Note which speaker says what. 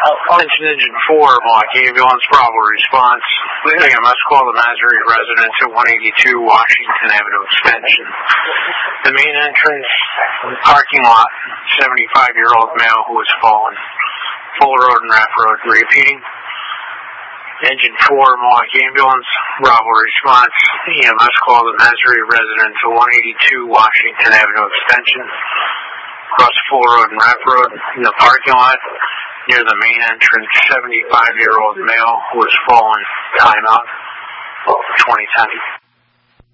Speaker 1: Attention Engine 4, Milwaukee Ambulance, Bravo response. EMS call the Massery residence at 182 Washington Avenue Extension. The main entrance parking lot, 75-year-old male who has fallen. Fuller Road and Rapp Road. Repeating. Engine 4, Milwaukee Ambulance, Bravo response. EMS call the Massery residence at 182 Washington Avenue Extension. Across Fuller Road and Rapp Road, in the parking lot, near the main entrance, 75-year-old male who has fallen. Timeout. 2010.